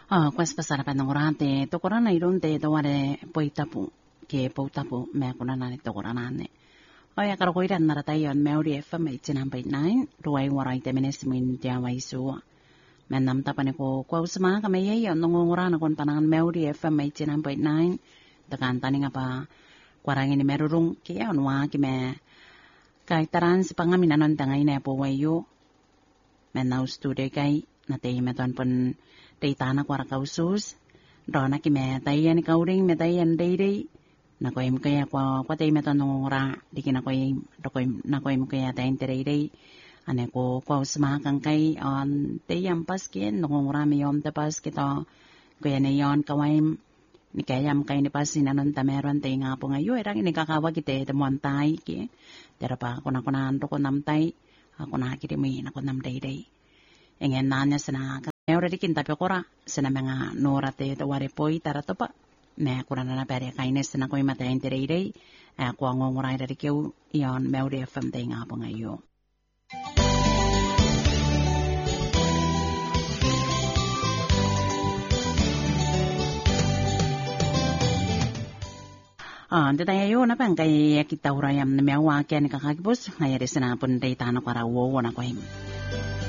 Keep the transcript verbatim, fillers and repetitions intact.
Ah, questa sarà per nongorante, tokorana ironte taware poitapu, ke poutapu me kunana tokoranane. Oya karo koiran naratayon meuri F M eighty-nine point nine, ruai warai temenes min jawa isu. Menam tapane ko kwausma kame yeyo nongorana kon panangan meuri F M eighty-nine point nine, tekan tani ngapa kwarangin merurung ke onwa kime kai taran sepangaminan tangai ne po wayu. Menau studio kai natei meton pun day tanah kuara kausus, rona kime tayan kauring me tayan day day, nakoim kaya kwa kwa tay meton nongora, dikin nakoim nakoim nakoim kaya tayan day day, ane ko kwa usma kang kay on tayam paskin nongora me yom tapas kita, kaya na yon kawaim ni kayam kay ni pasin anon tameron tay nga po ngayon erang ini kakawa kita temuan tay ki, terapa ako na ko na ando ko namtay, ako na kirimi na ko nam day day, engen nanya sana. Ora dikin tapi kora sena menga nora te to ware poi tara topa me kurana na pere kaines na ko mata interei a ko ngora ira dikeu ion meuri F M te nga po ngayo. Ah, ante tayo na pang kay kita urayam na mewa kaya ni kakakibos ngayari sena pun day tano para wo na ko him.